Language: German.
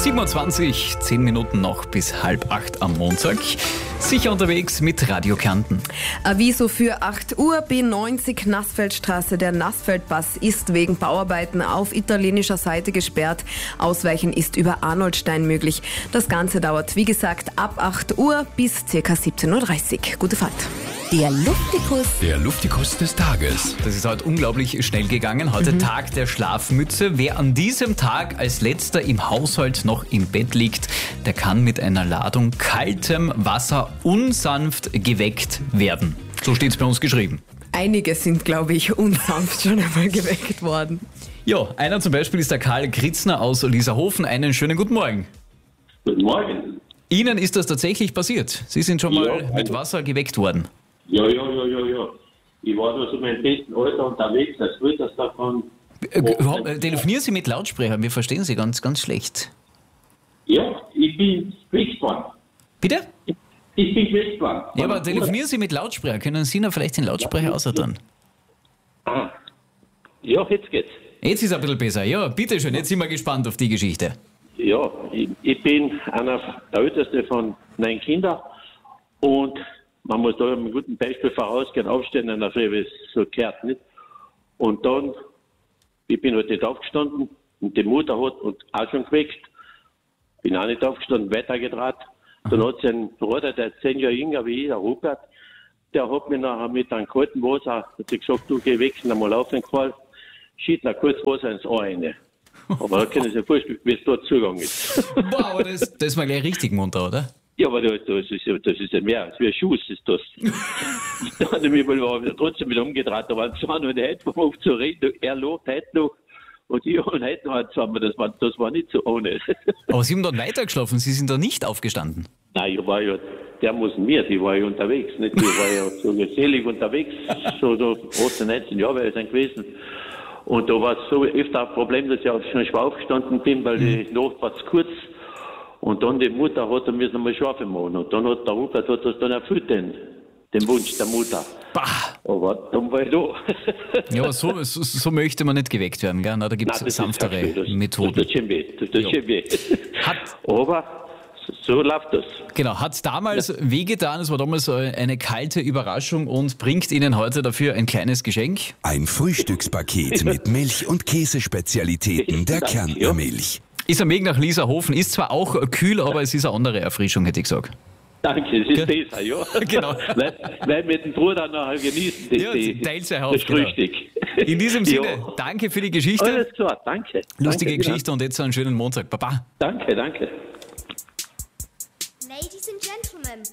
7.20 10 Minuten noch bis 7:30 am Montag. Sicher unterwegs mit Radio Kärnten. Aviso für 8 Uhr, B90 Nassfeldstraße. Der Nassfeldpass ist wegen Bauarbeiten auf italienischer Seite gesperrt. Ausweichen ist über Arnoldstein möglich. Das Ganze dauert, wie gesagt, ab 8 Uhr bis ca. 17.30 Uhr. Gute Fahrt. Der Luftikus. Der Luftikus des Tages. Das ist heute unglaublich schnell gegangen. Heute Tag der Schlafmütze. Wer an diesem Tag als letzter im Haushalt noch im Bett liegt, der kann mit einer Ladung kaltem Wasser unsanft geweckt werden. So steht es bei uns geschrieben. Einige sind, glaube ich, unsanft schon einmal geweckt worden. Ja, einer zum Beispiel ist der Karl Kritzner aus Lierhofen. Einen schönen guten Morgen. Guten Morgen. Ihnen ist das tatsächlich passiert. Sie sind schon mal mit Wasser geweckt worden. Ja. Ich war da so meinem besten Alter unterwegs, als würde das davon... Telefonieren Sie mit Lautsprechern, wir verstehen Sie ganz, ganz schlecht. Ja, ich bin geweckt worden. Bitte? Ich bin geweckt worden. Ja, aber telefonieren Sie mit Lautsprecher. Können Sie noch vielleicht den Lautsprecher außerdrehen? Ja, jetzt geht's. Jetzt ist es ein bisschen besser. Ja, bitteschön, jetzt sind wir gespannt auf die Geschichte. Ja, ich bin einer der Älteste von 9 Kindern und man muss da mit einem guten Beispiel vorausgehen, aufstehen in der Früh, wie es so gehört, nicht? Und dann, ich bin halt nicht aufgestanden und die Mutter hat uns auch schon geweckt. Bin auch nicht aufgestanden, weitergedraht. Dann hat sie einen Bruder, der 10 Jahre jünger wie ich, der Rupert, der hat mich nachher mit einem kalten Wasser, hat sie gesagt, du geh weg, einmal aufgefallen, schießt ein kaltes Wasser ins Ohr rein. Aber da können Sie sich vorstellen, wie es dort zugegangen ist. Wow, aber das war gleich richtig munter, oder? Ja, aber das ist ja mehr als wie ein Schuss, ist das. Da hat er mich trotzdem wieder umgedreht, da waren 200 Leute, um auf zu reden, er lobt heute noch und ich und heute noch zusammen, das war nicht so ohne. Aber Sie haben dort weitergeschlafen, Sie sind da nicht aufgestanden. Nein, ich war ja, der muss mir, die war ja unterwegs, nicht? Ich war ja so gesellig unterwegs, so 18, 19 Jahre wäre ich dann gewesen. Und da war es so öfter ein Problem, dass ich auch schon schwer aufgestanden bin, weil die Nacht war zu kurz. Und dann die Mutter hat dann müssen mal schlafen machen. Und dann hat der Rupert das dann erfüllt, den Wunsch der Mutter. Bah. Aber dann war ich da. Ja, aber so möchte man nicht geweckt werden, gell? Na, da gibt es sanftere Methoden. Das tut schon weh. Aber so läuft das. Genau, hat damals wehgetan, es war damals eine kalte Überraschung und bringt Ihnen heute dafür ein kleines Geschenk. Ein Frühstückspaket mit Milch- und Käsespezialitäten der Kärntner Milch. Ist am Weg nach Lierhofen, ist zwar auch kühl, aber es ist eine andere Erfrischung, hätte ich gesagt. Danke, es ist besser, ja. Genau. Weil mit dem Bruder nachher genießen, teilt sich auf, das Frühstück. Genau. In diesem Sinne, danke für die Geschichte. Alles klar, danke. Lustige Geschichte und jetzt einen schönen Montag. Baba. Danke. Ladies and gentlemen,